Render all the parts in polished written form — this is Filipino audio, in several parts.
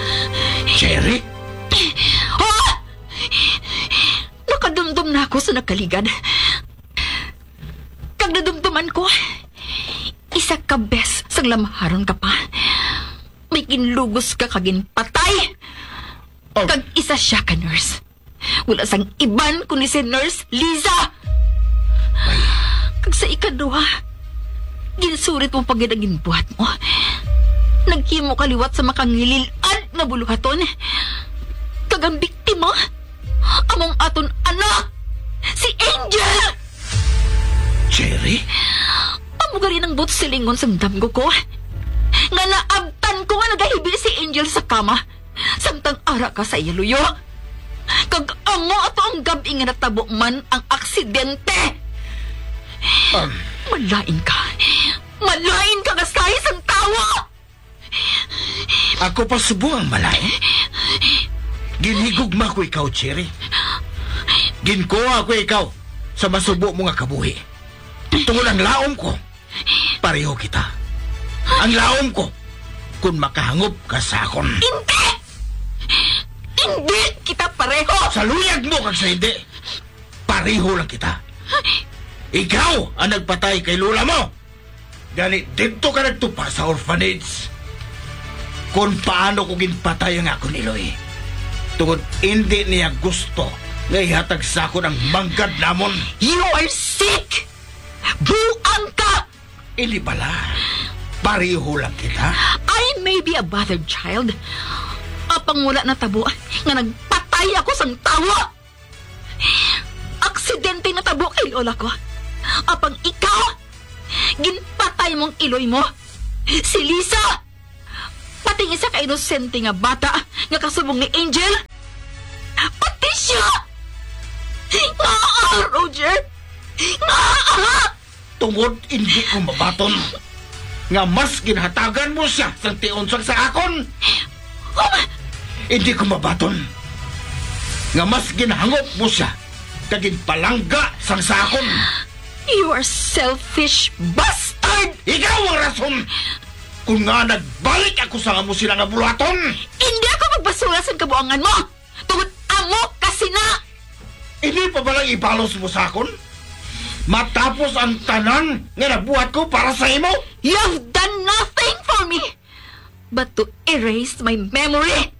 Cherry? Ha? Nakadumdum na ako sa nakaligad. Kag nadumduman ko, isa ka bes sang lamaharon ka pa. May kinlugos ka kagin patay. Oh. Kag isa siya ka nurse. Wala sang iban kundi si Nurse Liza. Kag sa ikaduha, ginsurit mo pagidagin buhat mo. Nagkimo kaliwat sa makangililan na buluhaton. Kag ang biktima, among aton anak, si Angel! Cherry? Amo gali ng but silingon sang damgo ko. Nga naabtan ko nga nagahibi si Angel sa kama. Samtang ara ka sa iyaluyo. Kag amo ato ang gabi nga natabo man ang aksidente. Malain ka. Malain ka kasayas ang tawa. Ako pa subuang malain? Ginhigugma ko ikaw, Cherry. Ginkuha ko ikaw sa masubo mo nga kabuhi. Tungod ang laom ko, pareho kita. Ang laom ko, kung makahangop ka sa akon. Hindi! Hindi kita pareho! Sa luyag mo kag sa hindi, pareho lang kita. Ikaw ang nagpatay kay lula mo. Gani, dito ka nagtupa sa orphanage. Kung paano ko ginpatay ang ako ni Loy. Tungod hindi niya gusto nga ihatag sa akon ang manggad namon. You are sick! Buang ka! Ili bala, pareho lang kita. I may be a bothered child. Apang wala na tabo nga nagpatay ako sang tawa. Aksidente na tabo kay lola ko. Apang ikaw, ginpatay mong iloy mo. Si Lisa! Pating isa ka inosente nga bata nga kasubong ni Angel. Pati siya! Nga, Roger! Nga! Tungod hindi ko mabaton. Nga mas ginhatagan mo siya sa tionsag sa akon. Hindi ko mabaton. Nga mas ginhangop mo siya kagin palangga sang sa akon. You are selfish bastard! Ikaw ang rason kung nga nagbalik ako sa amo sila nga bulaton. Hindi ako magbasura sa kabuangan mo! Tungod amo kasi na! Hindi pa balang ibalos mo sa akon? Matapos ang tanan nga nabuhat ko para sa imo? You've done nothing for me but to erase my memory.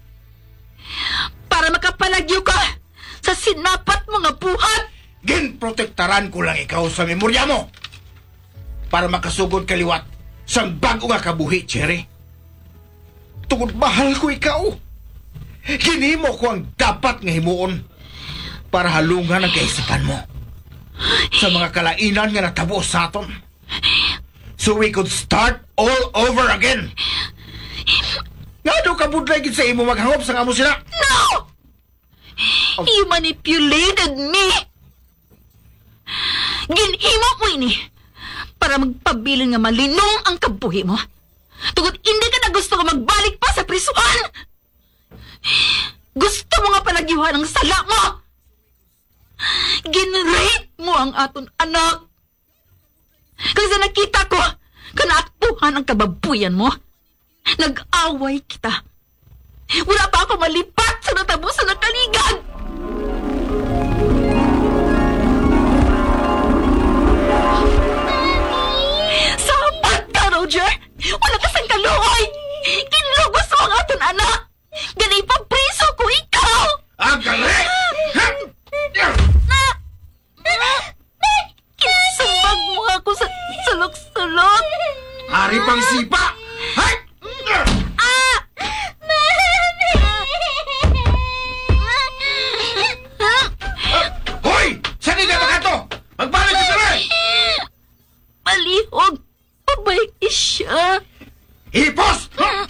Para makapalagyo ka sa sinapat mga buhat. Ginprotektaran ko lang ikaw sa memorya mo para makasugod kaliwat sang bago nga kabuhi, Cherry. Tungod mahal ko ikaw. Hinimo ko ang dapat nga himuon para halungan ang kaisipan mo sa mga kalainan nga natabo sa aton. So we could start all over again. Nga daw kabudlay gid sa imo maghangop sa amo sila. No! You manipulated me! Ginhimo mo ini para magpabilin nga malinong ang kabuhi mo. Tungod hindi ka na gusto ka magbalik pa sa prisuhan. Gusto mo nga palagyuhan ang sala mo. Ginrape mo ang aton anak. Kasi nakita ko, kanaaktuhan ang kababuyan mo. Nag-away kita. Wala pa ako malipat sa natabo sa nakaligad. Sapat ka, Roger! Wala ka sang kaluoy! Kinlugos mo ang aton anak! Ganay pa priso ko ikaw! Ang galing! Kinsabag mo ako sa sulok-sulok! Hari pang sipa! Hay! Hoy! Saan ka na to? Magbalik ka na! Malihog! Pabay siya! Hipos!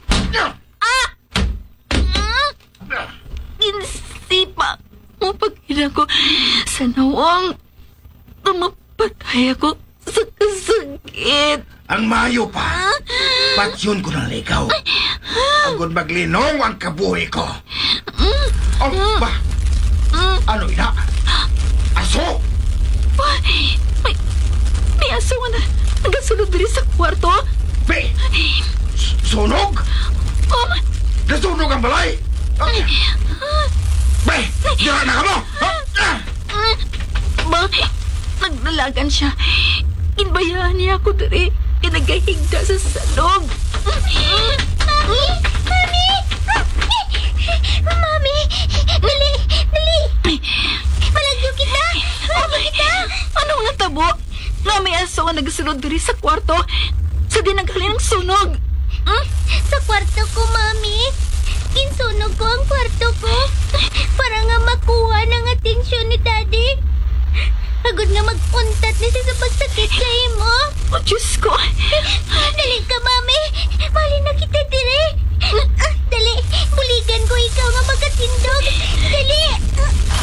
Insipa mo pag ko sa nawang tumapatay ako sa kasakit. Ang mayo pa. Patsyon ko ng ligaw. Agad maglinong ang kabuhi ko. Oh, ba? Ano ina? Aso? May aso nga na nagasunod diri sa kwarto. Be! Sunog? Nasunog ang balay! Bay! Dira na ka mo! Ma, nagdalagan siya. Inbayahan niya ako diri. Inagahigda sa salog. Mami! Mami! Mami! Dali! Dali! Malagyo kita! Malagyo kita! Ano nga tabo? Nga may aso nga nagsunod diri sa kwarto. Sa dinaghalin ng sunog. Sa kwarto ko, Mami. Insunog ko ang kwarto ko para nga makuha ng atensyon ni Daddy. Agad nga mag-untat na siya sa pagsakit sa imo. Oh, Diyos ko. Dali ka, Mami. Mali na kita dire. Dali, buligan ko ikaw nga magkatindog. Dali.